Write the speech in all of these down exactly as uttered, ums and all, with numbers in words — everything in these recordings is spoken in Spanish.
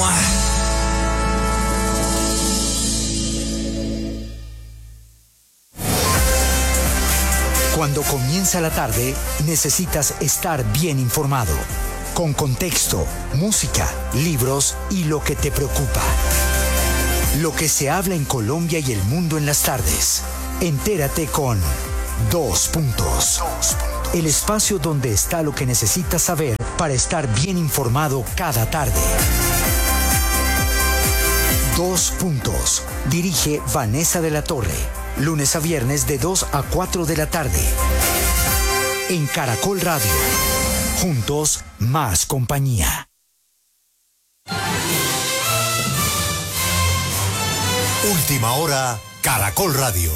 moi. Cuando comienza la tarde, necesitas estar bien informado, con contexto, música, libros y lo que te preocupa. Lo que se habla en Colombia y el mundo en las tardes. Entérate con Dos Puntos. El espacio donde está lo que necesitas saber para estar bien informado cada tarde. Dos Puntos. Dirige Vanessa de la Torre. Lunes a viernes de dos a cuatro de la tarde. En Caracol Radio. Juntos, más compañía. Última hora, Caracol Radio.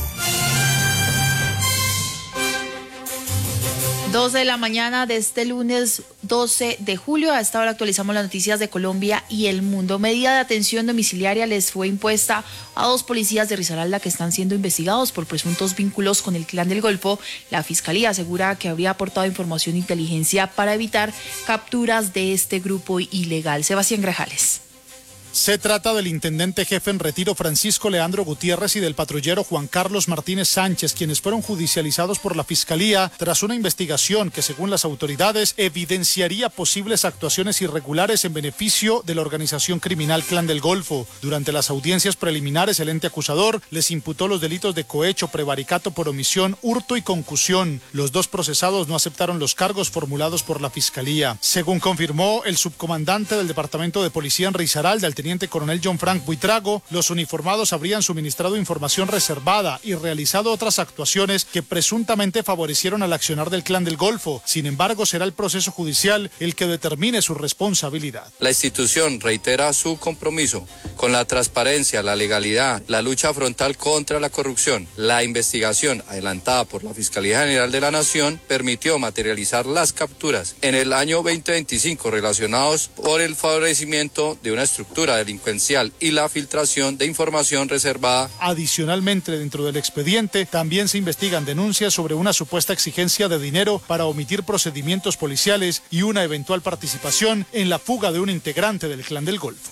doce de la mañana de este lunes doce de julio. A esta hora actualizamos las noticias de Colombia y el mundo. Medida de atención domiciliaria les fue impuesta a dos policías de Risaralda que están siendo investigados por presuntos vínculos con el Clan del Golfo. La Fiscalía asegura que habría aportado información de inteligencia para evitar capturas de este grupo ilegal. Sebastián Grajales. Se trata del intendente jefe en retiro Francisco Leandro Gutiérrez y del patrullero Juan Carlos Martínez Sánchez, quienes fueron judicializados por la Fiscalía tras una investigación que, según las autoridades, evidenciaría posibles actuaciones irregulares en beneficio de la organización criminal Clan del Golfo. Durante las audiencias preliminares, el ente acusador les imputó los delitos de cohecho, prevaricato por omisión, hurto y concusión. Los dos procesados no aceptaron los cargos formulados por la Fiscalía. Según confirmó el subcomandante del Departamento de Policía en Risaralda, el teniente coronel John Frank Buitrago, los uniformados habrían suministrado información reservada y realizado otras actuaciones que presuntamente favorecieron al accionar del Clan del Golfo. Sin embargo, será el proceso judicial el que determine su responsabilidad. La institución reitera su compromiso con la transparencia, la legalidad, la lucha frontal contra la corrupción. La investigación adelantada por la Fiscalía General de la Nación permitió materializar las capturas en el año veinte veinticinco relacionados por el favorecimiento de una estructura delincuencial y la filtración de información reservada. Adicionalmente, dentro del expediente también se investigan denuncias sobre una supuesta exigencia de dinero para omitir procedimientos policiales y una eventual participación en la fuga de un integrante del Clan del Golfo.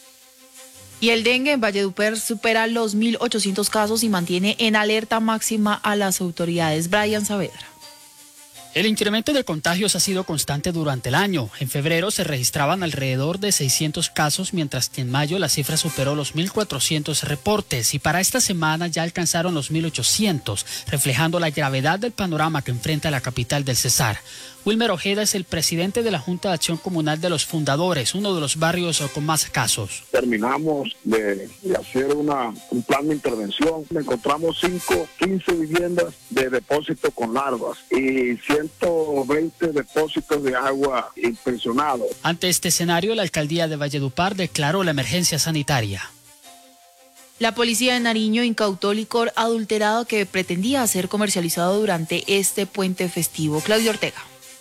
Y el dengue en Valledupar supera los mil ochocientos casos y mantiene en alerta máxima a las autoridades. Brian Saavedra. El incremento de contagios ha sido constante durante el año. En febrero se registraban alrededor de seiscientos casos, mientras que en mayo la cifra superó los mil cuatrocientos reportes y para esta semana ya alcanzaron los mil ochocientos, reflejando la gravedad del panorama que enfrenta la capital del Cesar. Wilmer Ojeda es el presidente de la Junta de Acción Comunal de los Fundadores, uno de los barrios con más casos. Terminamos de, de hacer una, un plan de intervención. Encontramos cinco, quince viviendas de depósito con larvas y ciento veinte depósitos de agua impresionados. Ante este escenario, la alcaldía de Valledupar declaró la emergencia sanitaria. La policía de Nariño incautó licor adulterado que pretendía ser comercializado durante este puente festivo. Claudio Ortega.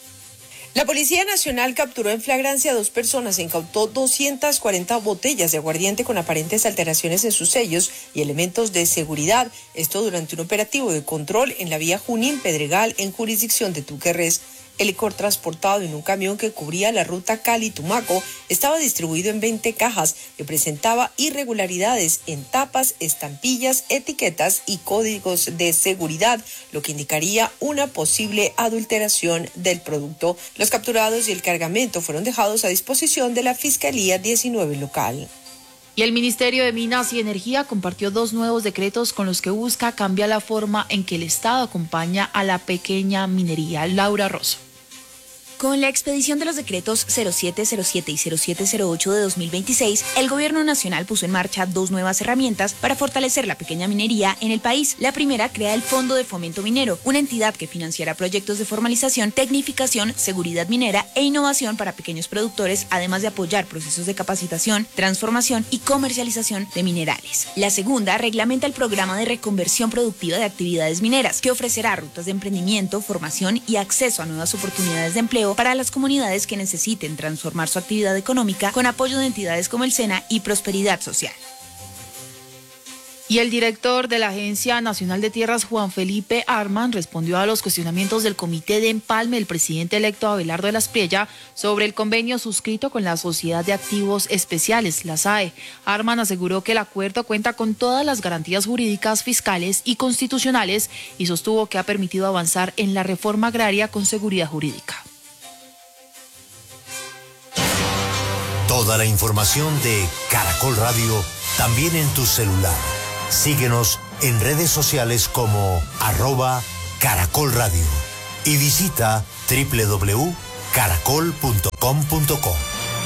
La Policía Nacional capturó en flagrancia a dos personas e incautó doscientas cuarenta botellas de aguardiente con aparentes alteraciones en sus sellos y elementos de seguridad. Esto durante un operativo de control en la vía Junín-Pedregal en jurisdicción de Túquerres. El licor transportado en un camión que cubría la ruta Cali-Tumaco estaba distribuido en veinte cajas que presentaba irregularidades en tapas, estampillas, etiquetas y códigos de seguridad, lo que indicaría una posible adulteración del producto. Los capturados y el cargamento fueron dejados a disposición de la Fiscalía diecinueve local. Y el Ministerio de Minas y Energía compartió dos nuevos decretos con los que busca cambiar la forma en que el Estado acompaña a la pequeña minería. Laura Rosso. Con la expedición de los decretos cero siete cero siete y cero siete cero ocho de dos mil veintiséis, el Gobierno Nacional puso en marcha dos nuevas herramientas para fortalecer la pequeña minería en el país. La primera crea el Fondo de Fomento Minero, una entidad que financiará proyectos de formalización, tecnificación, seguridad minera e innovación para pequeños productores, además de apoyar procesos de capacitación, transformación y comercialización de minerales. La segunda reglamenta el programa de reconversión productiva de actividades mineras, que ofrecerá rutas de emprendimiento, formación y acceso a nuevas oportunidades de empleo para las comunidades que necesiten transformar su actividad económica con apoyo de entidades como el SENA y Prosperidad Social. Y el director de la Agencia Nacional de Tierras, Juan Felipe Arman, respondió a los cuestionamientos del Comité de Empalme del presidente electo Abelardo de la Espriella sobre el convenio suscrito con la Sociedad de Activos Especiales, la S A E. Arman aseguró que el acuerdo cuenta con todas las garantías jurídicas, fiscales y constitucionales y sostuvo que ha permitido avanzar en la reforma agraria con seguridad jurídica. Toda la información de Caracol Radio también en tu celular. Síguenos en redes sociales como arroba Caracol Radio y visita doble u doble u doble u punto caracol punto com punto co.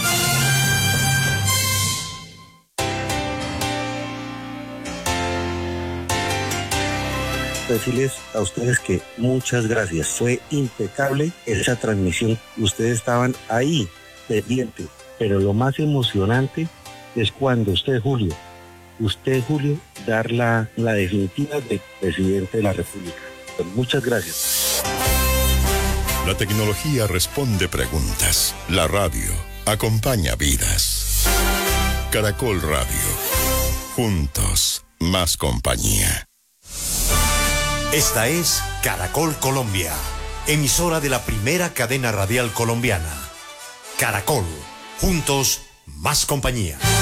Decirles a ustedes que muchas gracias. Fue impecable esa transmisión. Ustedes estaban ahí, pendientes. Pero lo más emocionante es cuando usted, Julio, usted, Julio, dar la, la definitiva de presidente de la República. Pues muchas gracias. La tecnología responde preguntas. La radio acompaña vidas. Caracol Radio. Juntos, más compañía. Esta es Caracol Colombia, emisora de la primera cadena radial colombiana. Caracol, juntos, más compañía.